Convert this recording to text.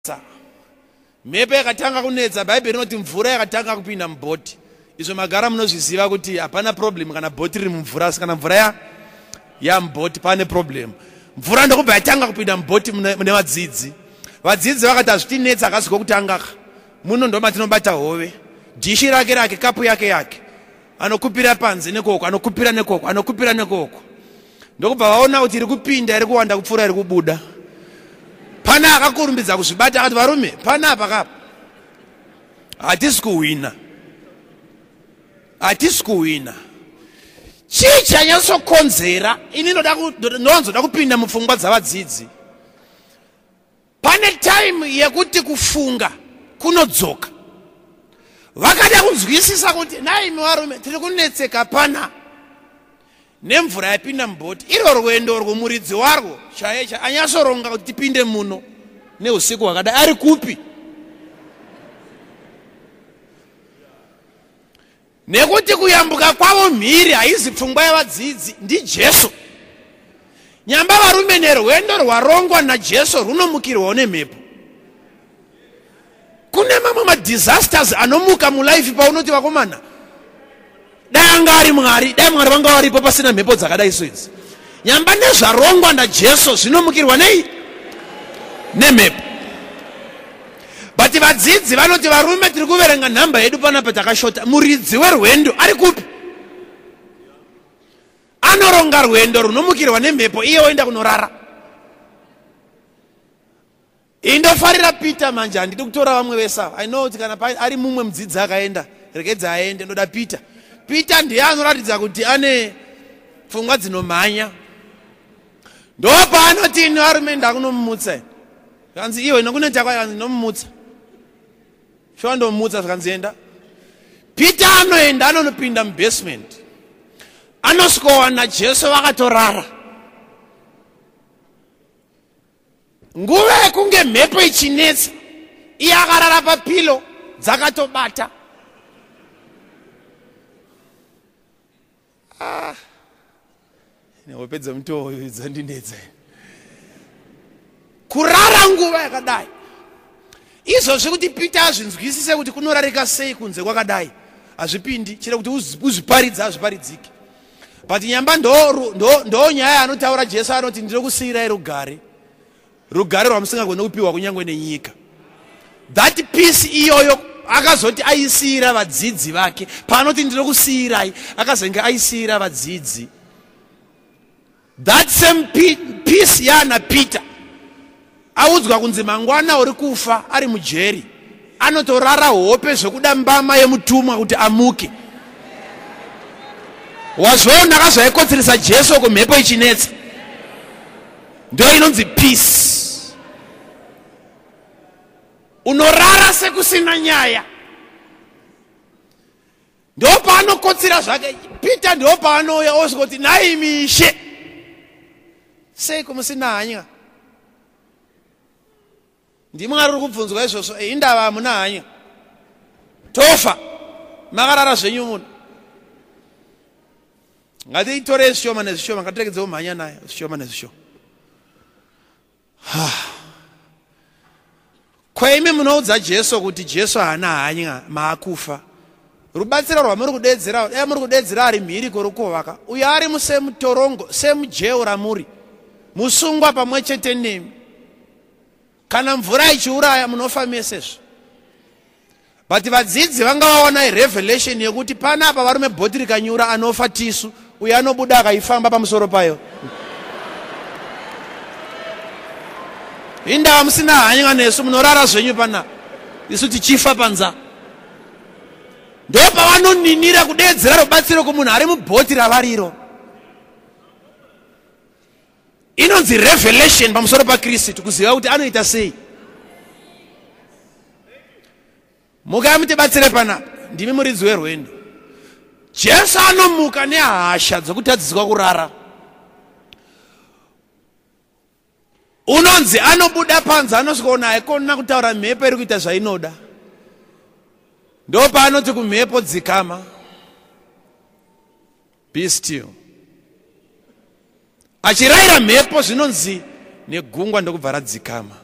Mhepo yakatanga kunetsa, Bhaibheri rinoti mvura yakatanga kupinda mubhoti. Izvo magara munozviziva kuti hapana problem kana bhoti riri mumvura, kana mvura yamubhoti pane problem. Mvura ndokubva yatanga kupinda mubhoti mune vadzidzi. Vadzidzi vakati hazvitinetsa akazwa kutanga muno ndo matinobata hove. Dhishi rake kapu yake. Anokupira panze nekoko, anokupira nekoko. Ndokubva vaona kuti iri kupinda iri kuwanda kupfuura iri kubuda. Pana akakurumbidza kuzvibata akati varume pana apa hatisi kuwina. Chii chanyatsokonzera ini ndonzoda kupinda mupfungwa dzavadzidzi. Pane time yekuti kufunga kunodzoka. Vakada kunzwisisa kuti naimi varume tiri kunetseka pana nemvura yapinda mubhoti. Iro rwendo rwomuridzi warwo chaiye anyatsoronga kuti tipinde muno neusiku hwakadai ari kupi? Nekuti kuyambuka kwavo mhiri haizi pfungwa yavadzidzi, ndiJesu. Nyamba varume nerwendo rwarongwa naJesu runomukirwawo nemhepo. Kune mamwe madisasters anomuka mulaifi paunoti vakomana dai anga ari Mwari, dai Mwari vanga varipo pasina mhepo dzakadai soidzi. Nyamba nezvarongwa naJesu zvinomukirwa nemhepo. But vadzidzi vanoti varume tiri kuverenga nhamba yedu panapa takashota. Muridzi werwendo ari kupi? Anoronga rwendo runomukirwa nemhepo, iye oenda kunorara. Indofarira Peter manje, handidi kutora vamwe vesa. I know kuti kana ari mumwe mudzidzi akaenda rekedza aende, ndoda Peter. Peter ndiye anoratidza kuti ane pfungwa dzinomhanya. Ndopaanoti ini varume ndakunomumutsa. Kanzi iwe nokuneta kwayo kanzi nomumutsa. Shwa ndomumutsa zvakanzienda. Peter anoenda anonopinda mubasement. Anosvikowa naJesu vakatorara. Nguva yekunge mhepo ichinetsa, iye akarara papilo dzakatobata. Wapedza mutoo dzandinetsa. Kurara nguva yakadai. Izvozvi kuti Peter azvinzwisise kuti kunorarika sei kunze kwakadai hazvipindi, chero kuti uzviparidza hazviparidziki. But nyamba ndo nyaya anotaura Jesu anoti ndiri kusiyirai rugare rwamusingagoni kupiwa kunyange nenyika. That peace iyoyo akazoti aisiyira vadzidzi vake. Panoti ndiri kusiyirai akazenge aisiyira vadzidzi. That same peace yana Peter audzwa kunzi mangwana uri kufa ari mujeri, anotorara hope zvekuda mbama yemutumwa kuti amuke. Wazvoona kazvaikotsirisa Jesu kumhepo ichinetsa. Ndio inonzi peace. Unorara sekusina nyaya. Ndio paanokotsira zvake. Peter ndio paanouya osvika kuti naimishe sei kumusina hanya. Ndimwari uri kubvunzwa izvozvo, indava hamuna hanya. Tofa makarara zvenyu muno. Ngatiitore zvishoma nezvishoma, ngatirekedzewo mhanya naye zvishoma nezvishoma. Kwaimi munoudza Jesu kuti Jesu haana hanya maakufa. Rubatsiro rwamuri kudedzera, dai muri kudedzera ari mhiri kworukovaka. Uyo ari musemutorongo, semujeu ramuri. Musungwa pamwe chete nemi. Kana mvura ichiuraya munofa mesezvo. But vadzidzi vanga vaona revelation yekuti panapa varume bhoti rikanyura anofa tisu, uyo anobuda akaifamba pamusoro payo. Indava musina hanya nesu, munorara zvenyu pana. Isu tichifa panza. Ndo pavanoninira kudedzera rubatsiro kumunhu ari mubhoti ravariro. Inonzi revelation pamusoro paKristu, kuziva kuti anoita sei. Mukamutibatsire pana, ndimi muridzi werwendo. Jesu anomuka nehasha dzokutadziswa kurara. Unonzi anobuda panze, anosvikaona haikona kutaura mhepo iri kuita zvainoda. Ndo paanoti kumhepo dzikama, be still. Achirayira mhepo zvinonzi negungwa ndokubva radzikama.